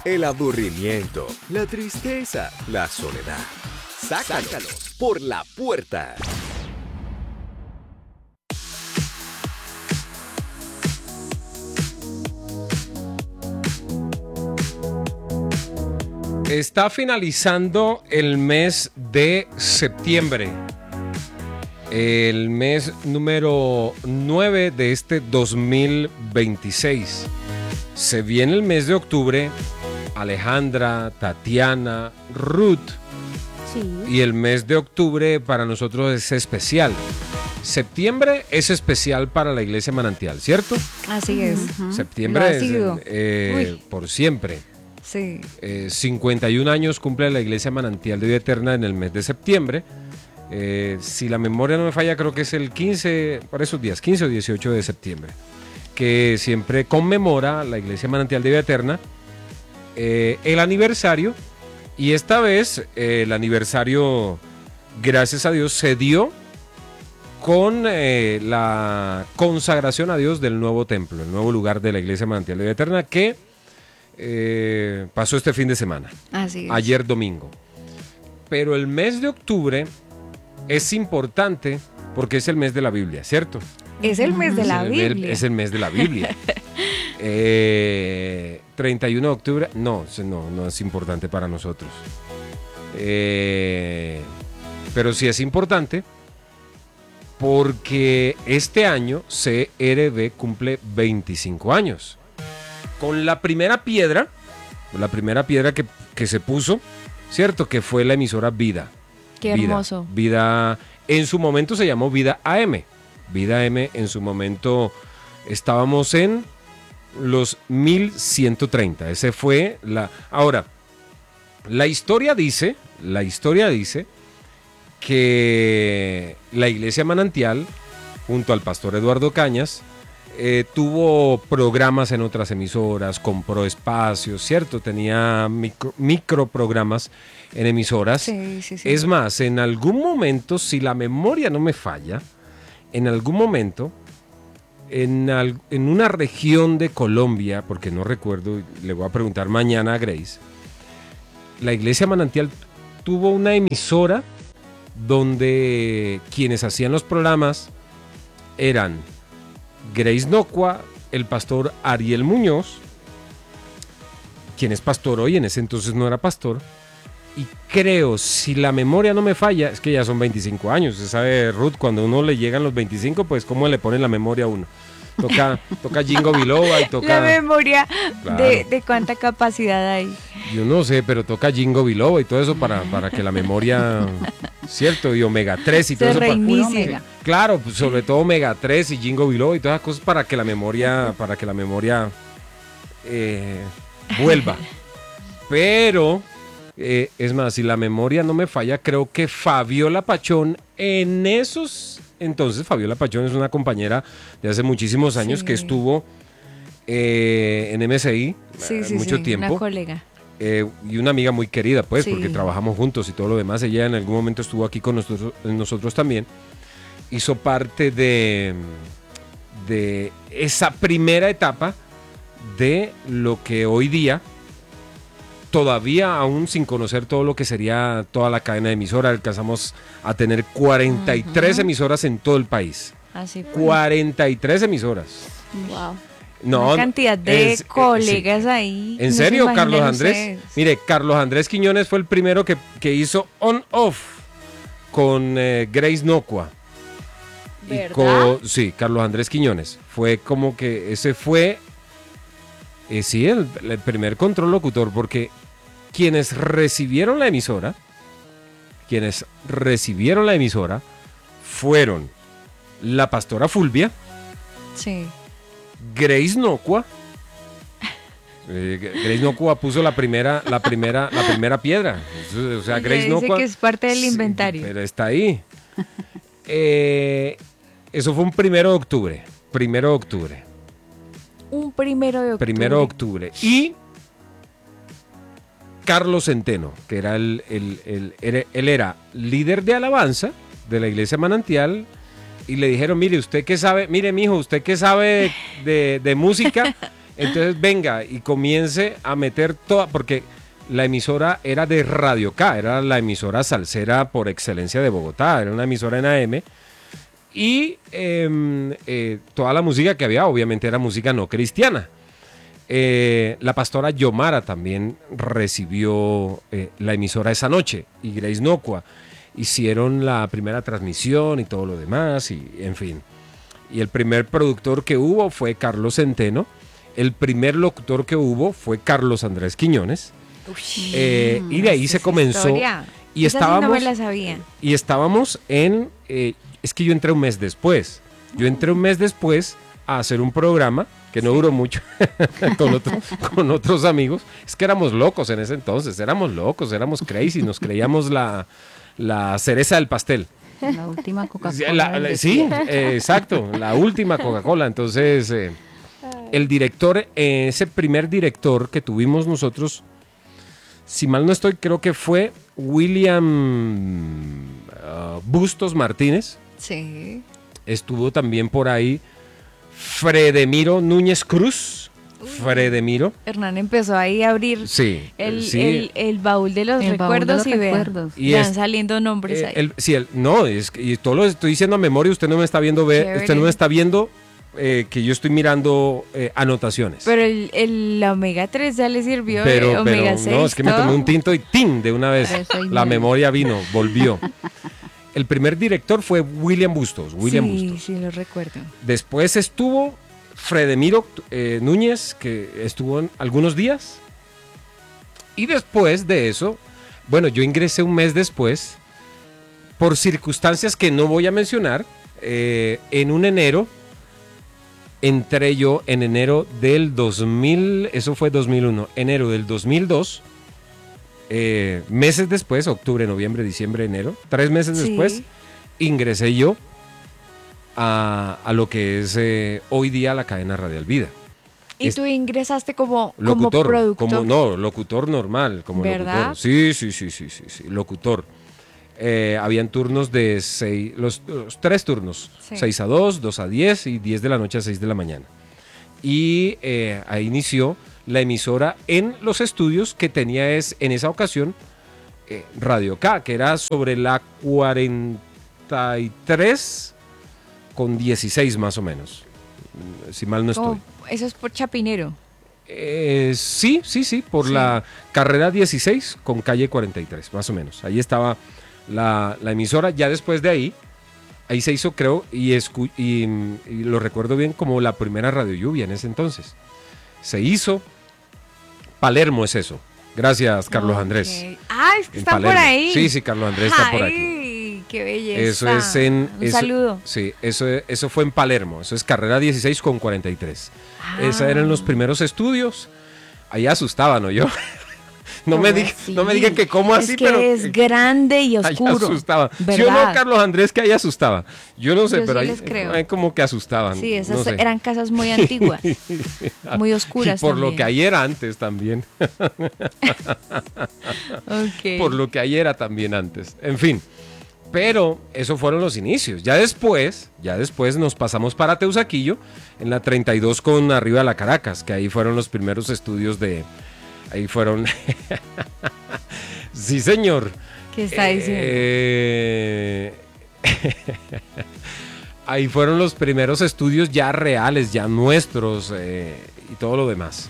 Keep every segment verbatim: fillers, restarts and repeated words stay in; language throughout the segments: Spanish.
el aburrimiento, la tristeza, la soledad. Sácalos, Sácalos por la puerta. Está finalizando el mes de septiembre, el mes número nueve de este dos mil veintiséis. Se viene el mes de octubre, Alejandra, Tatiana, Ruth. Sí. Y el mes de octubre para nosotros es especial. Septiembre es especial para la Iglesia Manantial, ¿cierto? Así es. Uh-huh. Septiembre es eh, por siempre. Sí. Eh, cincuenta y un años cumple la Iglesia Manantial de Vida Eterna en el mes de septiembre. Eh, si la memoria no me falla, creo que es el quince, por esos días, quince o dieciocho de septiembre, que siempre conmemora la Iglesia Manantial de Vida Eterna eh, el aniversario. Y esta vez eh, el aniversario, gracias a Dios, se dio con eh, la consagración a Dios del nuevo templo, el nuevo lugar de la Iglesia Manantial de Vida Eterna, que Eh, pasó este fin de semana. Así es. Ayer domingo. Pero el mes de octubre es importante porque es el mes de la Biblia, ¿cierto? Es el mes de la es Biblia. El, es el mes de la Biblia. eh, treinta y uno de octubre, no, no, no es importante para nosotros. Eh, pero sí es importante porque este año C R B cumple veinticinco años. Con la primera piedra, la primera piedra que, que se puso, ¿cierto? Que fue la emisora Vida. Qué Vida, hermoso. Vida, en su momento se llamó Vida A M. Vida A M, en su momento estábamos en los mil ciento treinta. Ese fue la... Ahora, la historia dice, la historia dice que la Iglesia Manantial, junto al pastor Eduardo Cañas, Eh, tuvo programas en otras emisoras, compró espacios, ¿cierto? Tenía micro, micro programas en emisoras. Sí, sí, sí. Es más, en algún momento, si la memoria no me falla, en algún momento, en, al, en una región de Colombia, porque no recuerdo, le voy a preguntar mañana a Grace, la Iglesia Manantial tuvo una emisora donde quienes hacían los programas eran Grace Nocua, el pastor Ariel Muñoz, quien es pastor hoy, en ese entonces no era pastor, y creo, si la memoria no me falla, es que ya son veinticinco años, se sabe, Ruth, cuando a uno le llegan los veinticinco, pues cómo le ponen la memoria a uno. Toca, toca Jingo Biloba y toca... La memoria, claro. de, de cuánta capacidad hay. Yo no sé, pero toca Jingo Biloba y todo eso para, para que la memoria, ¿cierto? Y omega tres y Se todo eso. reinicie. Para, claro, pues sobre todo omega tres y Jingo Biloba y todas las cosas para que la memoria, para que la memoria eh, vuelva. Pero, eh, es más, si la memoria no me falla, creo que Fabiola Pachón en esos... Entonces, Fabiola Pachón es una compañera de hace muchísimos años sí. que estuvo eh, en M S I sí, eh, sí, mucho sí, tiempo. Una colega. Eh, y una amiga muy querida, pues, sí. porque trabajamos juntos y todo lo demás. Ella en algún momento estuvo aquí con nosotros, nosotros también. Hizo parte de, de esa primera etapa de lo que hoy día, todavía aún sin conocer todo lo que sería toda la cadena de emisoras, alcanzamos a tener cuarenta y tres uh-huh. emisoras en todo el país. Así fue. cuarenta y tres emisoras. Wow. No, una cantidad de es, colegas sí. ahí. ¿En no serio, Carlos Andrés? Ustedes. Mire, Carlos Andrés Quiñones fue el primero que, que hizo on-off con eh, Grace Nocua. ¿Verdad? Y con, sí, Carlos Andrés Quiñones. Fue como que ese fue, eh, sí, el, el primer control locutor, porque quienes recibieron la emisora, quienes recibieron la emisora fueron la pastora Fulvia, sí. Grace Nocua. Eh, Grace Nocua puso la primera, la primera, la primera piedra. O sea, Ella Grace dice Nocua que es parte del inventario. Sí, pero está ahí. Eh, eso fue un primero de octubre. Primero de octubre. Un primero de octubre. Primero de octubre. Y Carlos Centeno, que era el, el, el, el, él era líder de alabanza de la Iglesia Manantial, y le dijeron, mire, usted que sabe, mire, mijo, usted que sabe de, de, de música, Entonces venga y comience a meter toda, porque la emisora era de Radio K, era la emisora salsera por excelencia de Bogotá, era una emisora en A M. Y eh, eh, toda la música que había obviamente era música no cristiana. Eh, la pastora Yomara también recibió eh, la emisora esa noche, y Grace Nocua hicieron la primera transmisión y todo lo demás, y en fin. Y el primer productor que hubo fue Carlos Centeno, el primer locutor que hubo fue Carlos Andrés Quiñones, eh, y de ahí se comenzó. Historia. Y Esa sí estábamos, no me la sabía. y estábamos en, eh, es que yo entré un mes después, yo entré un mes después a hacer un programa que no duró mucho con, otro, con otros amigos. Es que éramos locos en ese entonces, éramos locos, éramos crazy, nos creíamos la, la cereza del pastel. La última Coca-Cola. La- la- sí, eh, exacto, la última Coca-Cola. Entonces, eh, el director, eh, ese primer director que tuvimos nosotros, si mal no estoy, creo que fue William uh, Bustos Martínez. Sí. Estuvo también por ahí Fredemiro Núñez Cruz. Fredemiro. Hernán empezó ahí a abrir Sí. el, sí. el, el baúl de los El baúl de recuerdos los y vean, recuerdos. Y van es- saliendo nombres Eh, ahí. el- sí, el- no, es que- y todo lo estoy diciendo a memoria, usted no me está viendo ver, Chévere. usted no me está viendo eh, que yo estoy mirando eh, anotaciones. Pero el, el la omega tres ya le sirvió, Pero, eh, omega pero seis. no, es que me tomé todo. un tinto y ¡tin! De una vez. Eso y La medio. memoria vino, volvió. El primer director fue William Bustos, William sí, Bustos. sí, lo recuerdo. Después estuvo Fredemiro eh, Núñez, que estuvo en algunos días. Y después de eso, bueno, yo ingresé un mes después, por circunstancias que no voy a mencionar, eh, en un enero, entré yo en enero del dos mil, eso fue dos mil uno, enero del dos mil dos, eh, meses después, octubre, noviembre, diciembre, enero, tres meses Sí. después, ingresé yo a, a lo que es eh, hoy día la cadena Radial Vida. Y Es- tú ingresaste como, como Locutor, productor. como no, locutor normal, como ¿Verdad? locutor. Sí, sí, sí, sí, sí, sí, locutor. Eh, habían turnos de seis, los, los tres turnos, Sí. seis a dos, dos a diez y diez de la noche a seis de la mañana. Y eh, ahí inició la emisora en los estudios que tenía es, en esa ocasión eh, Radio K, que era sobre la cuarenta y tres con dieciséis más o menos, si mal no estoy. Como- eso es por Chapinero. Eh, sí, sí, sí, por Sí. la carrera dieciséis con calle cuarenta y tres, más o menos. Ahí estaba la, la emisora. Ya después de ahí, ahí se hizo, creo, y, escu- y, y lo recuerdo bien como la primera Radio Lluvia en ese entonces. Se hizo. Palermo es eso. Gracias, Carlos Ok. Andrés. Ah, es que En están por Palermo. ahí. Sí, sí, Carlos Andrés está por aquí. Ay, qué belleza. Eso es en. Un eso- saludo. Sí, eso, eso fue en Palermo. Eso es carrera dieciséis con cuarenta y tres. Ah. Esos eran los primeros estudios. Ahí asustaban, ¿no? Yo. No me, ¿Cómo diga, así? no me digan que cómo así, es que pero. es grande y ahí oscuro. asustaba. ¿Sí o no, ¿Verdad? Carlos Andrés, que ahí asustaba? Yo no sé, Yo pero sí ahí, les creo. ahí como que asustaban. Sí, esas no sé. eran casas muy antiguas, muy oscuras. Y por lo también. que ahí era antes también. Ok. Por lo que ahí era también antes. En fin. Pero esos fueron los inicios. Ya después, ya después nos pasamos para Teusaquillo, en la treinta y dos con arriba de la Caracas, que ahí fueron los primeros estudios de... Ahí fueron... Sí, señor. ¿Qué está diciendo? Eh, Ahí fueron los primeros estudios ya reales, ya nuestros eh, y todo lo demás.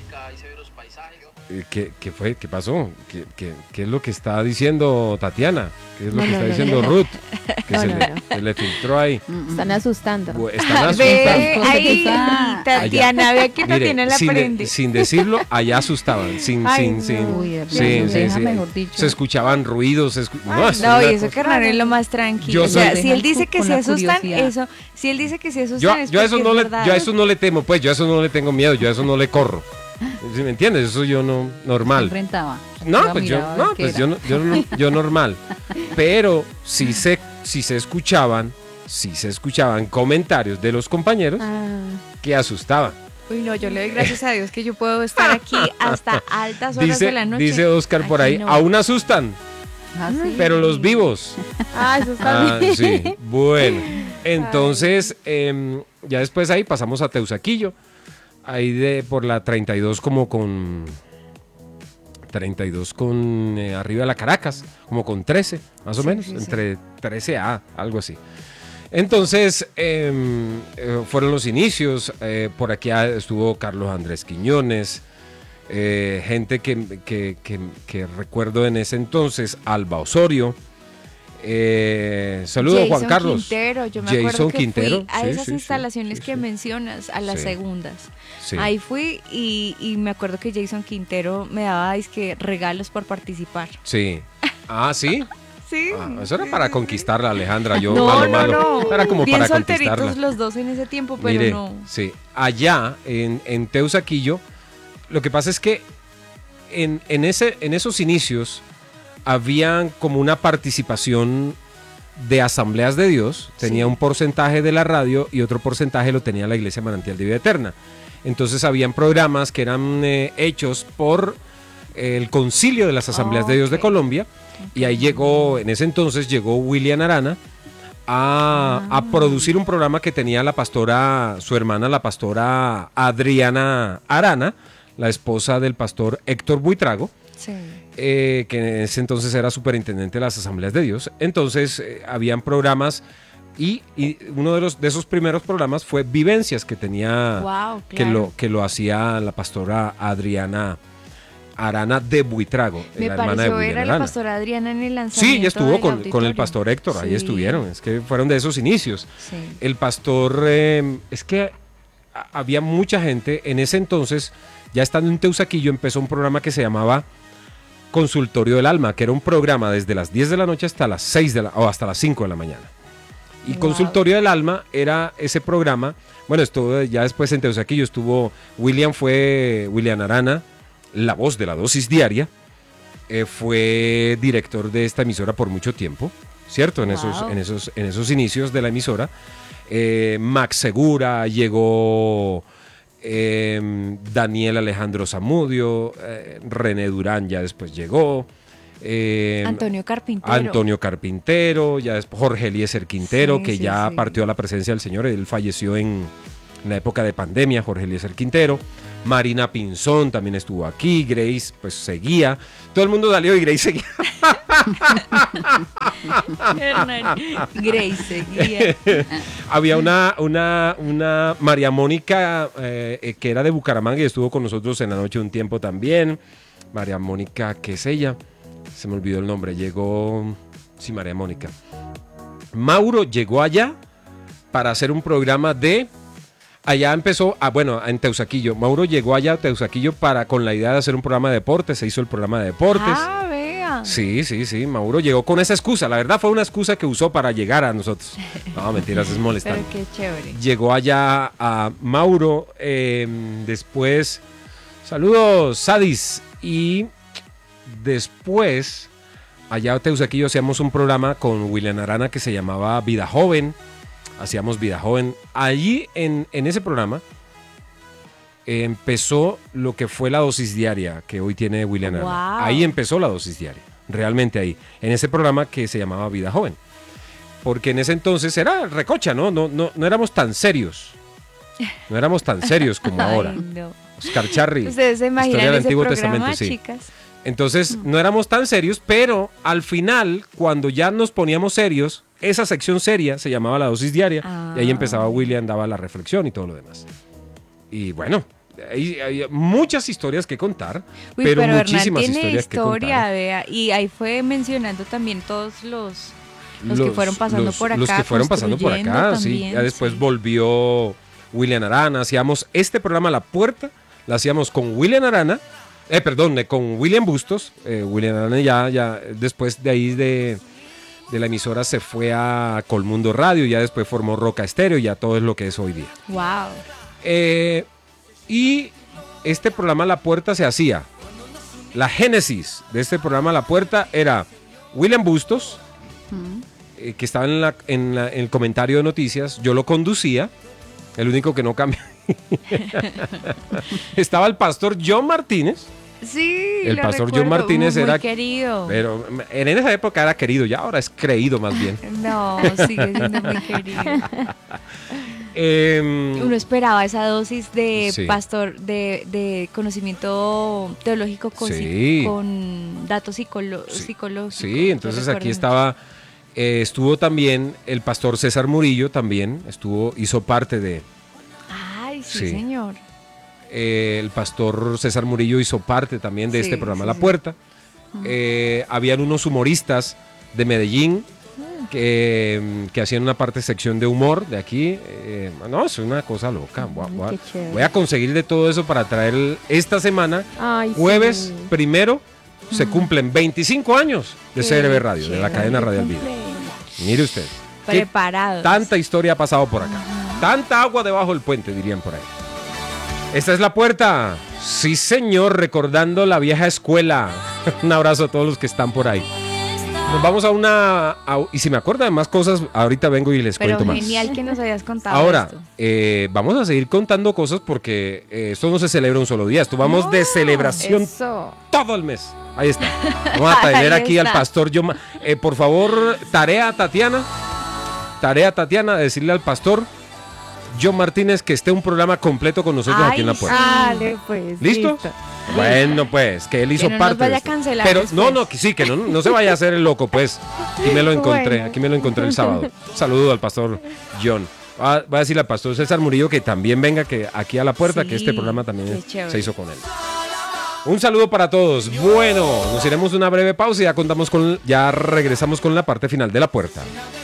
Eh, ¿Qué, qué fue? ¿Qué pasó? ¿Qué, qué, qué es lo que está diciendo Tatiana? ¿Qué es lo No, que no, está no, diciendo no. Ruth? Que No, se, no, le, no. se le filtró ahí. Están asustando. Bu- Están Ve, asustando. ahí, Ah, Tatiana, ve que Mire, Tatiana la sin, de- prende. sin decirlo, allá asustaban. Sin, Ay, sin, no. sin, Uy, Hernán, sí, sí, deja, sí. mejor dicho. Se escuchaban ruidos. se escu- no, Ay, es no, una y eso cosa- que Hernán es lo más tranquilo. Yo O sea, soy- si él dice que Con se la asustan, curiosidad. eso, si él dice que se asustan Yo, es yo a eso porque no es le, verdad. yo a eso no le temo, pues yo a eso no le tengo miedo, yo a eso no le corro. ¿Sí me entiendes? Eso yo no, Se normal. enfrentaba. No, Iba, pues yo, miraba a no, ver qué pues era. yo, no- yo, no- yo normal. Pero si se, si se escuchaban, si se escuchaban comentarios de los compañeros Ah, que asustaban. Uy, no, yo le doy gracias a Dios que yo puedo estar aquí hasta altas horas Dice, de la noche. dice Oscar por Aquí ahí, no. aún asustan, Ah, sí. pero los vivos. ah, eso está Ah, bien. sí, bueno. Entonces, em, ya después ahí pasamos a Teusaquillo. ahí de por la treinta y dos como con treinta y dos con eh, arriba de la Caracas, como con trece, más o Sí, menos, sí, sí. entre trece A, algo así. Entonces, eh, eh, fueron los inicios, eh, por aquí estuvo Carlos Andrés Quiñones, eh, gente que, que, que, que recuerdo en ese entonces, Alba Osorio, eh, saludos Jason Juan Carlos. Quintero, yo me Jason acuerdo que Quintero, fui a sí, esas sí, sí, instalaciones sí, que sí. mencionas, a las Sí. segundas. Sí. Ahí fui y, y me acuerdo que Jason Quintero me daba dizque, regalos por participar. Sí. Ah, sí. Sí. Ah, eso era para conquistarla, Alejandra. Yo, No, malo, no, malo. no. Era como Bien para solteritos conquistarla. los dos en ese tiempo, pero Mire, no. sí. Allá, en, en Teusaquillo, lo que pasa es que en, en, ese, en esos inicios habían como una participación de asambleas de Dios. Tenía Sí. un porcentaje de la radio y otro porcentaje lo tenía la Iglesia Manantial de Vida Eterna. Entonces habían programas que eran eh, hechos por el Concilio de las Asambleas de Dios de Ok. Colombia. Y ahí llegó, en ese entonces llegó William Arana a, a producir un programa que tenía la pastora, su hermana, la pastora Adriana Arana, la esposa del pastor Héctor Buitrago, Sí. eh, que en ese entonces era superintendente de las Asambleas de Dios. Entonces eh, habían programas y, y uno de, los, de esos primeros programas fue Vivencias, que tenía, Wow, que, claro. lo, que lo hacía la pastora Adriana Arana de Buitrago, Me la hermana de pareció William era la Arana. pastora Adriana en el lanzamiento. Sí, ella estuvo del con, con el auditorio. pastor Héctor, ahí Sí. estuvieron, es que fueron de esos inicios. Sí. El pastor, eh, es que a- había mucha gente, en ese entonces, ya estando en Teusaquillo, empezó un programa que se llamaba Consultorio del Alma, que era un programa desde las diez de la noche hasta las seis de la, o hasta las cinco de la mañana. Y Wow. Consultorio del Alma era ese programa, bueno, estuvo ya después en Teusaquillo, estuvo, William fue, William Arana, la voz de la dosis diaria, eh, fue director de esta emisora por mucho tiempo, ¿cierto? En, esos, Wow. en, esos, en esos inicios de la emisora. Eh, Max Segura, llegó eh, Daniel Alejandro Zamudio, eh, René Durán ya después llegó. eh, Antonio Carpintero. Antonio Carpintero, ya después Jorge Eliezer Quintero, Sí, que sí, ya sí. partió a la presencia del Señor, él falleció en, en la época de pandemia, Jorge Eliezer Quintero. Marina Pinzón también estuvo aquí, Grace pues seguía, todo el mundo salió y Grace seguía. Hernán. Grace seguía. Había una, una, una María Mónica eh, eh, que era de Bucaramanga y estuvo con nosotros en la noche un tiempo también. María Mónica, ¿qué es ella? Se me olvidó el nombre, llegó, sí, María Mónica. Mauro llegó allá para hacer un programa de, allá empezó, ah, bueno, en Teusaquillo, Mauro llegó allá a Teusaquillo para, con la idea de hacer un programa de deportes, se hizo el programa de deportes. Ah, vea. Sí, sí, sí, Mauro llegó con esa excusa, la verdad fue una excusa que usó para llegar a nosotros. No, mentiras, es molestante. Pero qué chévere. Llegó allá a Mauro, eh, después, saludos, Sadis, y después, allá en Teusaquillo hacíamos un programa con William Arana que se llamaba Vida Joven, hacíamos Vida Joven. Allí en, en ese programa eh, empezó lo que fue la dosis diaria que hoy tiene William Arana. Wow. Ahí empezó la dosis diaria, realmente ahí, en ese programa que se llamaba Vida Joven. Porque en ese entonces era recocha, ¿no? No, no, no éramos tan serios. No éramos tan serios como ahora. Ay, no. Oscar Charri. Ustedes se Historia imaginan del ese Antiguo programa, Testamento, sí. chicas. Entonces no éramos tan serios, pero al final, cuando ya nos poníamos serios, esa sección seria se llamaba la dosis diaria Ah. y ahí empezaba William, daba la reflexión y todo lo demás. Y bueno, hay, hay muchas historias que contar, Uy, pero, pero, Hernán muchísimas tiene historias que historia, contar. vea. Y ahí fue mencionando también todos los, los, que Los- fueron pasando los- por acá. Los que fueron pasando por acá, construyendo sí. también, Ya después sí. volvió William Arana, hacíamos este programa La Puerta, lo hacíamos con William Arana, eh, perdón, eh, con William Bustos. eh, William Arana ya, ya después de ahí de, de la emisora se fue a Colmundo Radio, ya después formó Roca Estéreo, ya todo es lo que es hoy día. Wow. Eh, y este programa La Puerta se hacía. La génesis de este programa La Puerta era William Bustos, eh, que estaba en, la, en, la- en el comentario de noticias, yo lo conducía, el único que no cambió. Estaba el pastor John Martínez, Sí, El lo pastor John recuerdo, Martínez muy era- querido. pero en esa época era querido, ya ahora es creído más bien. No, sigue siendo muy querido. Eh, Uno esperaba esa dosis de Sí. pastor, de, de conocimiento teológico con, Sí. psi- con datos psicolo- Sí. psicológicos. Sí, entonces Yo aquí recuerdo estaba, eh, estuvo también el pastor César Murillo, también estuvo, hizo parte de, mucho. Ay, sí, Sí. señor. eh, el pastor César Murillo hizo parte también de Sí, este programa sí, La sí. Puerta. Eh, habían unos humoristas de Medellín que, que hacían una parte sección de humor de aquí. Eh, no, es una cosa loca. Voy a, Mm, voy a- qué chévere. voy a conseguir de todo eso para traer el- esta semana, Ay, jueves sí. primero, se cumplen veinticinco años de Qué C R B Radio, de la chévere. cadena Radial Vida. Mire usted. qué Preparados. Tanta historia ha pasado por acá. Tanta agua debajo del puente, dirían por ahí. Esta es La Puerta. Sí, señor, recordando la vieja escuela. Un abrazo a todos los que están por ahí. Nos vamos a una... a- y si me acuerdo de más cosas, ahorita vengo y les Pero cuento más. genial que nos hayas contado Ahora, esto. eh, vamos a seguir contando cosas porque eh, esto no se celebra un solo día. Esto vamos de celebración Eso. todo el mes. Ahí está. Vamos a tener Ahí aquí al está. pastor John. Eh, por favor, tarea Tatiana. Tarea Tatiana, decirle al pastor John Martínez que esté un programa completo con nosotros aquí en La Ay, Puerta. sí. Dale, pues. ¿Listo? Bueno, pues, que él hizo no nos parte vaya de a esto. cancelar Pero después. no, no, que sí, que no, no se vaya a hacer el loco, pues. Aquí me lo encontré, Bueno. aquí me lo encontré el sábado. Saludo al pastor John. Va, va a decirle al pastor César Murillo que también venga que aquí a La Puerta, Sí, que este programa también qué es- chévere. se hizo con él. Un saludo para todos. Bueno, nos iremos a una breve pausa y ya contamos con, ya regresamos con la parte final de La Puerta.